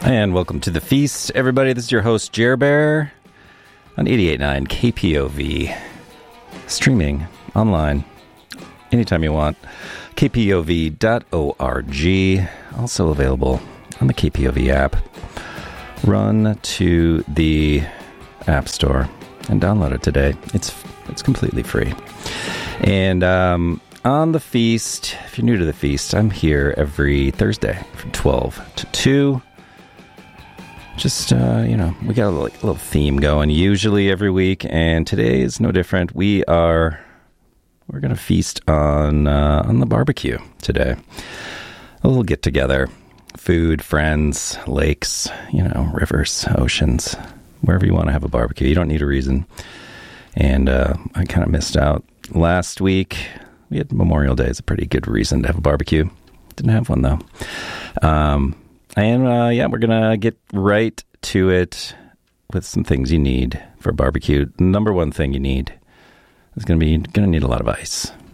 And welcome to the feast, everybody. This is your host, Jer Bear, on 88.9 KPOV, streaming online anytime you want. KPOV.org, also available on the KPOV app. Run to the App Store and download it today. It's completely free. And on the feast, if you're new to the feast, I'm here every Thursday from 12 to 2. Just, we got a little theme going usually every week, and today is no different. We're going to feast on the barbecue today. A little get-together. Food, friends, lakes, rivers, oceans, wherever you want to have a barbecue. You don't need a reason. And I kind of missed out. Last week, we had Memorial Day as a pretty good reason to have a barbecue. Didn't have one, though. We're going to get right to it with some things you need for a barbecue. The number one thing you need is going to need a lot of ice.